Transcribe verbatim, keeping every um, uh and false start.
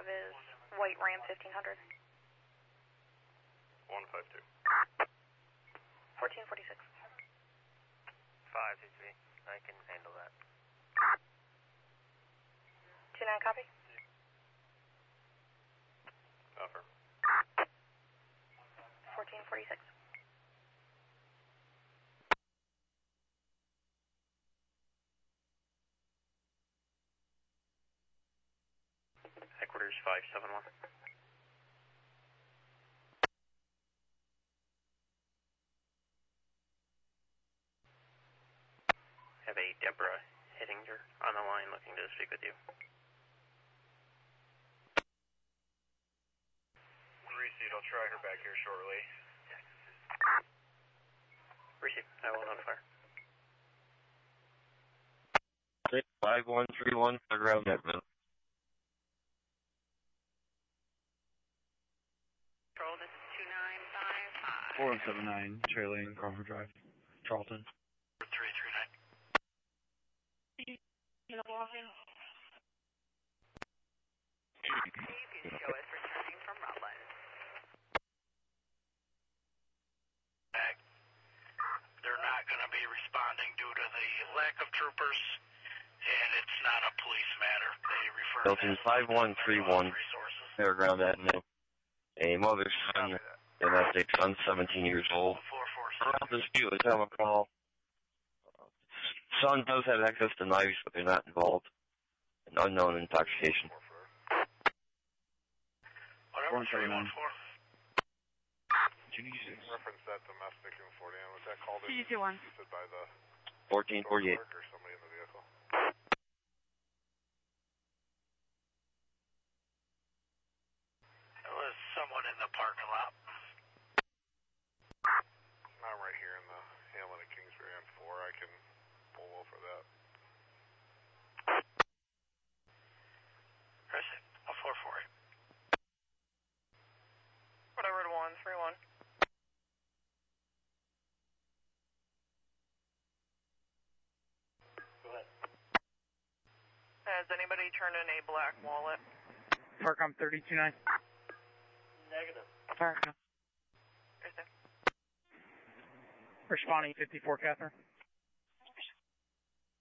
have is white Ram fifteen hundred. one five two. fourteen forty-six. five two three. I can handle that. two nine copy. Offer. fourteen forty-six. Headquarters five seven one. Have a Deborah Hittinger on the line looking to speak with you. Receive, I'll try her back here shortly. Receive, I will notify her. five one three one, around that minute. Control, this is two nine five five. four one seven nine, Cherry Lane, Crawford Drive, Charlton. three three nine. Previous show is returning from Rutland. They're not going to be responding due to the lack of troopers, and it's not a police matter. They refer Hilton five one three one, Fairground Avenue. A mother's son, domestic son, seventeen years old. Around dispute with him a call. Son does have access to knives, but they're not involved. An unknown intoxication. Whatever, three one four. Reference that domestic in Fort Ann. Was that called in? C two one. Said by the fourteen forty-eight. or somebody in the vehicle? It was someone in the parking lot. I'm right here in the Hamlin and Kingsbury on four. I can pull over that. Where is it? one four four eight. Whatever to one three one. Go ahead. Has anybody turned in a black wallet? Parcom thirty-two nine. Negative. Parcom. Is there? Responding fifty-four, Catherine.